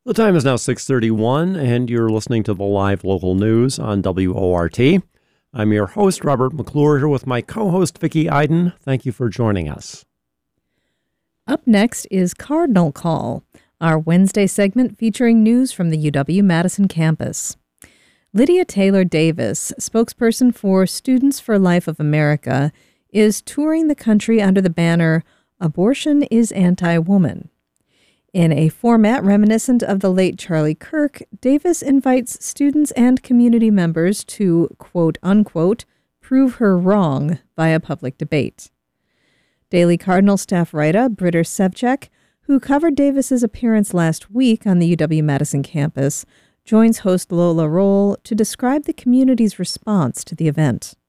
The time is now 6:31, and you're listening to the live local news on WORT. I'm your host, Robert McClure, here with my co-host, Vicki Iden. Thank you for joining us. Up next is Cardinal Call, our Wednesday segment featuring news from the UW-Madison campus. Lydia Taylor Davis, spokesperson for Students for Life of America, is touring the country under the banner, Abortion is Anti-Woman. In a format reminiscent of the late Charlie Kirk, Davis invites students and community members to, quote-unquote, prove her wrong via public debate. Daily Cardinal staff writer Britta Sevcek, who covered Davis's appearance last week on the UW-Madison campus, joins host Lola Roll to describe the community's response to the event.